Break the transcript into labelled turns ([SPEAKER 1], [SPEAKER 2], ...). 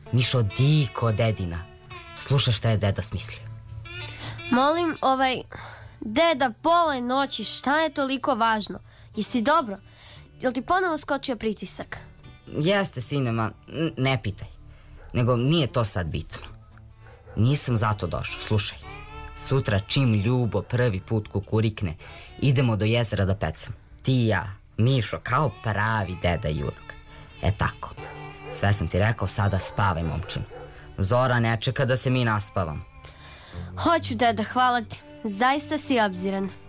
[SPEAKER 1] Mišo, diko, dedina. Slušaj šta je deda smislio.
[SPEAKER 2] Molim, deda, pola noći, šta je toliko važno? Jesi dobro? Jel ti ponovo skočio pritisak?
[SPEAKER 1] Jeste, sine, ma ne pitaj. Nego nije to sad bitno. Nisam zato došao, slušaj. Sutra čim Ljubo prvi put kukurikne, idemo do jezera da pecam. Ti i ja, Mišo, kao pravi deda i unuk. Tako. Sve sam ti rekao, sada spavaj, momčino. Zora ne čeka da se mi naspavamo.
[SPEAKER 2] Hoću, deda, hvala ti. Zaista si obziran.